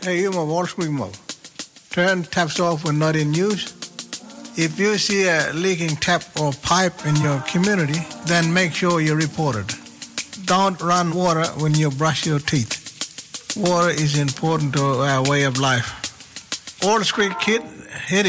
Hey, you Wall Street Mo. Turn taps off when not in use. If you see a leaking tap or pipe in your community, then make sure you report it. Don't run water when you brush your teeth. Water is important to our way of life. Wall Street Kid, hit it.